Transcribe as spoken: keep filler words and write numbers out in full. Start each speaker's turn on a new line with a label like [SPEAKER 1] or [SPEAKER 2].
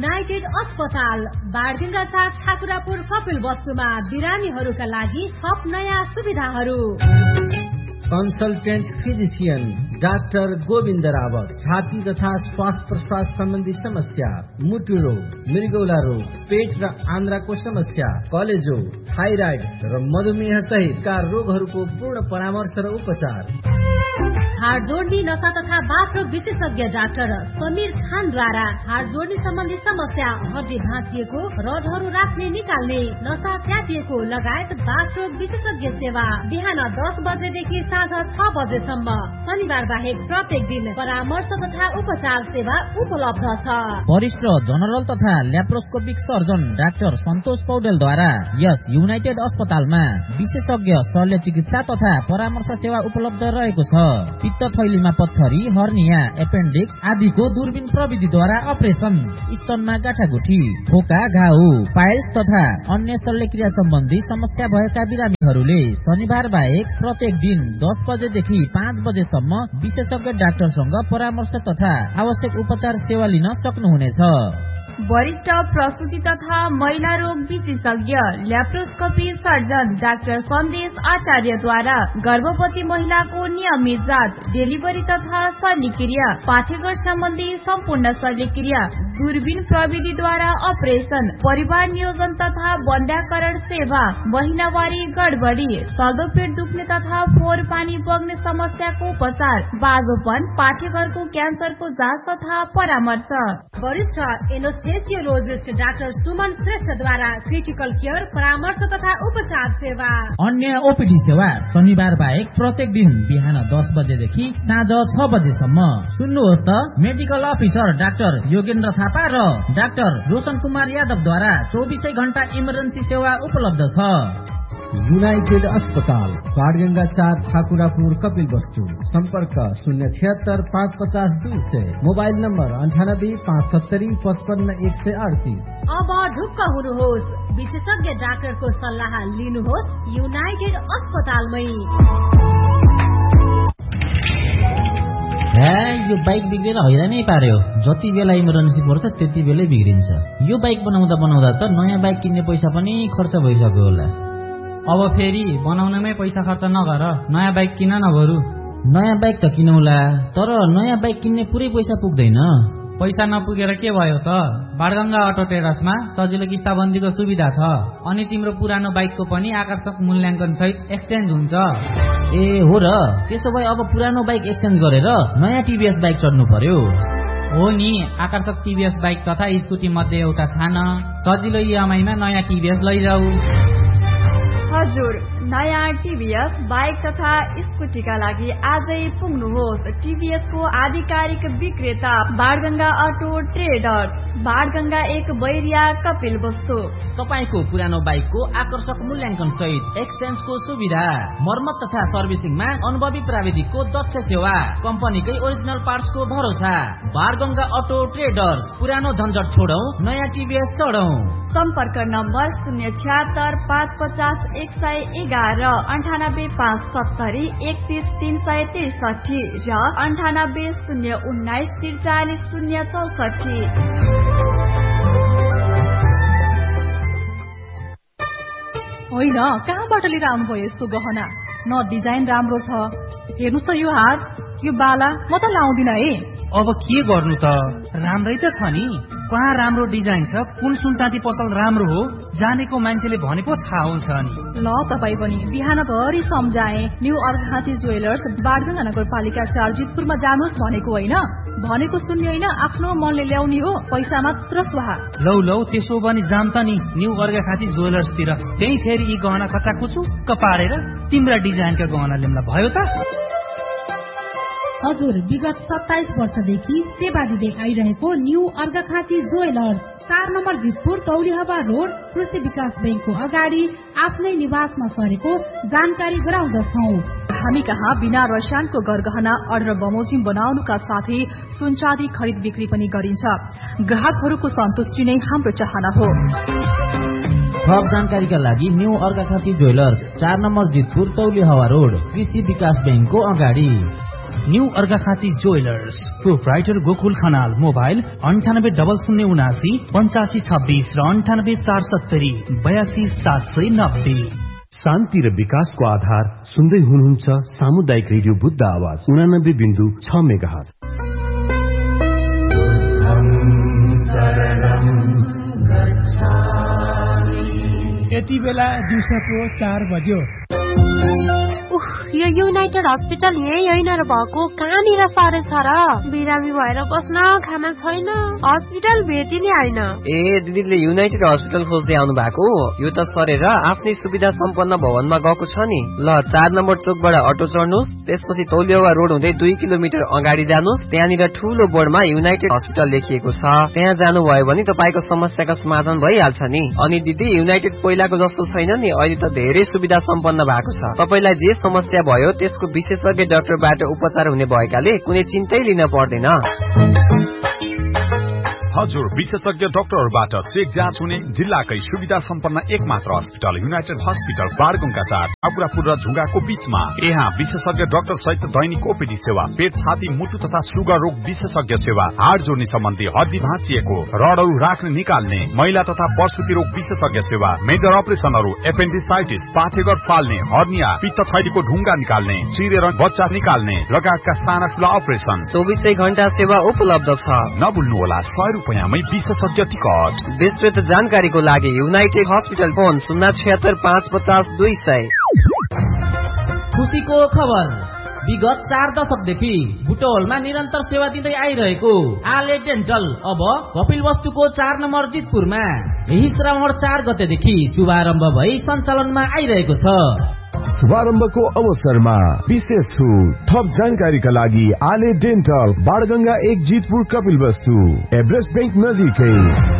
[SPEAKER 1] United अस्पताल बाडगंगा चार ठाकुरापुर कपिल वस्तुमा बिरामीहरूका लागि थप नयाँ सुविधाहरू।
[SPEAKER 2] Consultant physician doctor Govind Rawat. छाती तथा श्वास प्रश्वास सम्बन्धी समस्या, मुटु रोग, मृगौला रोग, पेट र आन्द्राको समस्या, कलेजो, थाइराइड र मधुमेह सहितका रोगहरूको पूर्ण परामर्श र उपचार।
[SPEAKER 1] हाड जोड्ने नसा तथा बाथरोग विशेषज्ञ डाक्टर समीर खानद्वारा हाड जोड्ने सम्बन्धी समस्या, हड्डी भाँचिएको, रडहरू राख्ने निकाल्ने, नसा च्यापिएको लगायत बाथरोग विशेषज्ञ सेवा बिहान दस बजेदेखि साँझ छ बजेसम्म। शनिबार बाहेक प्रत्येक दिन परामर्श तथा उपचार सेवा उपलब्ध छ।
[SPEAKER 3] वरिष्ठ जनरल तथा ल्याप्रोस्कोपिक सर्जन डाक्टर सन्तोष पौडेलद्वारा यस युनाइटेड अस्पतालमा विशेषज्ञ शल्य चिकित्सा तथा परामर्श सेवा उपलब्ध रहेको छ। पित्त थैलीमा पत्थरी, हर्निया, एपेन्डिक्स आदिको दूरबीन प्रविधिद्वारा अपरेसन, स्तनमा गाँठागुठी, फोका, घाउ, पाइल्स तथा अन्य शल्यक्रिया सम्बन्धी समस्या भएका बिरामीहरूले शनिबार बाहेक प्रत्येक दिन दस बजेदेखि पाँच बजेसम्म विशेषज्ञ डाक्टरसँग परामर्श तथा आवश्यक उपचार सेवा लिन सक्नुहुनेछ।
[SPEAKER 4] वरिष्ठ प्रसूति तथा महिला रोग विशेषज्ञ ल्याप्रोस्कोपी सर्जन डाक्टर सन्देश आचार्यद्वारा गर्भवती महिलाको नियमित जाँच, डेलिभरी तथा शल्यक्रिया, पाठेघर सम्बन्धी सम्पूर्ण शल्यक्रिया, दूरबीन प्रविधिद्वारा अपरेसन, परिवार नियोजन तथा बन्ध्याकरण सेवा, महिनावारी गडबडी, सल्दो पेट दुख्ने तथा फोहोर पानी बग्ने समस्याको उपचार, बाजोपन, पाठेघरको क्यान्सरको जाँच तथा परामर्श।
[SPEAKER 1] वरिष्ठ एनेस्थेसियोलोजिस्ट डाक्टर सुमन श्रेष्ठद्वारा क्रिटिकल केयर परामर्श तथा उपचार सेवा।
[SPEAKER 3] अन्य ओपीडी सेवा शनिबार बाहेक प्रत्येक दिन बिहान दस बजेदेखि साँझ छ बजेसम्म। सुन्नुहोस् त, medical officer doctor Yogendra Thapa र डाक्टर रोशन कुमार यादवद्वारा चौबिसै घण्टा इमर्जेन्सी सेवा उपलब्ध छ।
[SPEAKER 2] युनाइटेड अस्पताल बाडगंगा चार ठाकुरापुर कपिल वस्तु। सम्पर्क शून्य छिहत्तर पाँच पचास दुई सय। मोबाइल नम्बर अन्ठानब्बे पाँच सत्तरी पचपन्न एक सय अडतिस।
[SPEAKER 1] अब ढुक्क हुनुहोस्, विशेषज्ञ डाक्टरको सल्लाह लिनुहोस् युनाइटेड अस्पतालमै।
[SPEAKER 3] हे, यो बाइक बिग्रेर हैरानै पार्यो। जति बेला इमर्जेन्सी पर्छ त्यति बेलै बिग्रिन्छ। यो बाइक बनाउँदा बनाउँदा त नयाँ बाइक किन्ने पैसा पनि खर्च भइसक्यो होला।
[SPEAKER 5] अब फेरि बनाउनमै पैसा खर्च नगर, नयाँ बाइक किन न बरु।
[SPEAKER 3] नयाँ बाइक त किनौला, तर नयाँ बाइक किन्ने पुरै पैसा पुग्दैन।
[SPEAKER 5] पैसा नपुगेर के भयो त? बाडगंगा अटो ट्रेडर्समा सजिलो किस्ताबन्दीको सुविधा छ, अनि तिम्रो पुरानो बाइकको पनि आकर्षक मूल्याङ्कन सहित एक्सचेन्ज हुन्छ।
[SPEAKER 3] ए हो र, त्यसो भए अब पुरानो बाइक एक्सचेन्ज गरेर नयाँ टिभीएस बाइक चढ्नु पर्यो।
[SPEAKER 5] हो नि, आकर्षक टिभीएस बाइक तथा स्कुटी मध्ये एउटा छान, सजिलो इएमआईमा नयाँ टिभीएस लैजाऊ।
[SPEAKER 4] हजुर, नयाँ टिभीएस बाइक तथा स्कुटीका लागि आजै पुग्नुहोस् टिभीएस को आधिकारिक विक्रेता बाडगंगा अटो ट्रेडर्स, बाडगंगा एक बैरिया कपिल वस्तु।
[SPEAKER 3] तपाईको पुरानो बाइकको आकर्षक मूल्याङ्कन सहित एक्सचेन्जको सुविधा, मर्मत तथा सर्भिसिङमा अनुभवी प्राविधिकको दक्ष सेवा, कम्पनीकै ओरिजिनल पार्ट्सको भरोसा। बाडगंगा अटो ट्रेडर्स, पुरानो झन्झट छोडौं, नयाँ टिभीएस चढौं।
[SPEAKER 4] सम्पर्क नम्बर शून्य छिहत्तर पाँच पचास एक सय एघार, अन्ठानब्बे पाँच सत्तरी एकतिस तीन सय त्रिसठी र अन्ठानब्बे शून्य उन्नाइस त्रिचालिस शून्य चौसठी।
[SPEAKER 6] होइन, कहाँबाट लिएर आउनुभयो यस्तो गहना? न डिजाइन राम्रो छ। हेर्नुहोस् त यो हार, यो बाला म त लाउँदिन है।
[SPEAKER 7] अब के गर्नु त, राम्रै त छ नि। कहाँ राम्रो डिजाइन छ, कुन सुनचाँदी पसल राम्रो हो, जानेको मान्छेले भनेको थाहा हुन्छ नि।
[SPEAKER 6] ल तपाईँ पनि बिहानभरि सम्झाए न्यू अर्घाँची ज्वेलर्स बाडगंगा नगरपालिका चार जितपुरमा जानुहोस् भनेको होइन, भनेको सुन्ने होइन, आफ्नो मनले ल्याउने हो, पैसा मात्र स्वाहा।
[SPEAKER 7] लौ लौ त्यसो भने जाम त नि न्यू अर्घाँची ज्वेलर्सतिर। त्यही फेरि यी गहना कचाकुचुक्क पारेर तिम्रा डिजाइनका गहना ल्याउँला भयो त।
[SPEAKER 1] हजुर, विगत सत्ताइस वर्षदेखि सेवा दिँदै आइरहेको न्यू अर्घाखाँची ज्वेलर्स, चार नम्बर जितपुर तौलिहवा रोड, कृषि विकास बैंकको अगाडि आफ्नै निवासमा सरेको जानकारी गराउँदछौँ।
[SPEAKER 6] हामी कहाँ बिना रसायनको गरगहना अर्डर बमोजिम बनाउनुका साथै सुनचाँदी खरिद बिक्री पनि गरिन्छ। ग्राहकहरूको सन्तुष्टि नै हाम्रो चाहना हो।
[SPEAKER 3] थप जानकारीका लागि न्यू अर्घाखाँची ज्वेलर्स, चार नम्बर जितपुर तौलिहवा रोड, कृषि विकास बैंकको अगाडि।
[SPEAKER 7] New Arghakhanchi jewellers, proprietor Gokul Khanal. Mobile अन्ठानब्बे डबल शून्य उनासी पञ्चासी छब्बिस र अन्ठानब्बे चार सत्तरी बयासी सात सय नब्बे।
[SPEAKER 8] शान्ति र विकासको आधार सुन्दै हुनुहुन्छ सामुदायिक रेडियो बुद्ध आवाज उनानब्बे बिन्दु छ मेगाहर्ज।
[SPEAKER 9] यति बेला दिउँसोको चार बज्यो।
[SPEAKER 10] उफ, यो युनाइटेड हस्पिटल यही होइन र भएको कहाँनिर सारे छ र? बिरामी भएर बस्न खाना छैन, हस्पिटल भेटिने होइन।
[SPEAKER 11] ए दिदीले युनाइटेड हस्पिटल खोज्दै आउनु भएको? यो त सरेर आफ्नै सुविधा सम्पन्न भवनमा गएको छ नि। ल चार नम्बर चोकबाट अटो चढ्नुहोस्, त्यसपछि तौलिया रोड हुँदै दुई किलोमिटर अगाडि जानुहोस्। त्यहाँनिर ठूलो बोर्डमा युनाइटेड हस्पिटल लेखिएको छ। त्यहाँ जानुभयो भने तपाईँको समस्याको समाधान भइहाल्छ नि। अनि दिदी युनाइटेड पहिलाको जस्तो छैन नि, अहिले त धेरै सुविधा सम्पन्न भएको छ। तपाईँलाई जे समस्या भयो त्यसको विशेषज्ञ डाक्टरबाट उपचार हुने भएकाले कुनै चिन्तै लिन पर्दैन।
[SPEAKER 12] हजुर, विशेषज्ञ डाक्टरहरूबाट चेक जाँच हुने जिल्लाकै सुविधा सम्पन्न एक मात्र अस्पताल युनाइटेड हस्पिटल बारगुङका चार आपुरापुर र झुङ्गाको बीचमा। यहाँ विशेषज्ञ डाक्टर सहित दैनिक ओपीडी सेवा, पेट छाती मुटु तथा सुगर रोग विशेषज्ञ सेवा, हाड जोड्ने सम्बन्धी हड्डी भाँचिएको रडहरू राख्ने निकाल्ने, महिला तथा प्रसुति रोग विशेषज्ञ सेवा, मेजर अपरेसनहरू, एपेन्डिसाइटिस, पाठेघर फाल्ने, हर्निया, पित्त थैलीको ढुङ्गा निकाल्ने, चिरेर बच्चा निकाल्ने लगायतका साना ठुला अपरेसन
[SPEAKER 11] चौबिसै घण्टा सेवा उपलब्ध छ।
[SPEAKER 12] नभुल्नुहोला सय रुपियाँमै विशेषज्ञ टिकट।
[SPEAKER 11] विस्तृत जानकारीको लागि युनाइटेड हस्पिटल फोन शून्य छिहत्तर पाँच पचास दुई सय।
[SPEAKER 3] खुसीको खबर, विगत चार दशकदेखि बुटवलमा निरन्तर सेवा दिँदै आइरहेको आले डेन्टल अब कपिल वस्तुको चार नम्बर जितपुरमा यही श्रावण चार गतेदेखि शुभारम्भ भई सञ्चालनमा आइरहेको छ।
[SPEAKER 8] शुभारम्भको अवसरमा विशेष छुट। थप जानकारीका लागि आले डेन्टल बाणगंगा एक जितपुर कपिल वस्तु एभरेस्ट बैंक नजिकै।